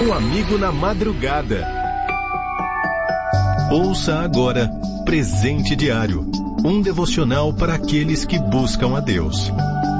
Um amigo na madrugada. Ouça agora Presente Diário, um devocional para aqueles que buscam a Deus.